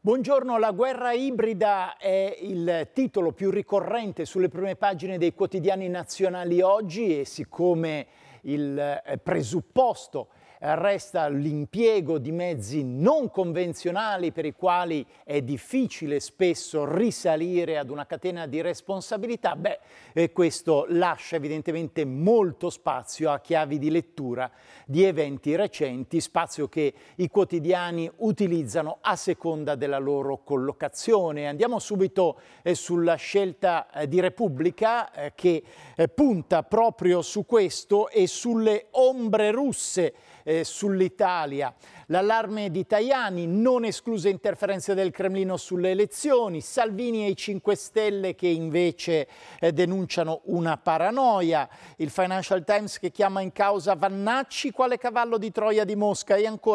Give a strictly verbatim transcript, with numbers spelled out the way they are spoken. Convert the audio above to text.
Buongiorno, la guerra ibrida è il titolo più ricorrente sulle prime pagine dei quotidiani nazionali oggi e siccome il presupposto resta l'impiego di mezzi non convenzionali per i quali è difficile spesso risalire ad una catena di responsabilità, beh, eh, questo lascia evidentemente molto spazio a chiavi di lettura di eventi recenti, spazio che i quotidiani utilizzano a seconda della loro collocazione. Andiamo subito eh, sulla scelta eh, di Repubblica eh, che eh, punta proprio su questo e sulle ombre russe Eh, sull'Italia. L'allarme di Tajani, non escluse interferenze del Cremlino sulle elezioni, Salvini e i cinque Stelle che invece eh, denunciano una paranoia, il Financial Times che chiama in causa Vannacci, quale cavallo di Troia di Mosca e ancora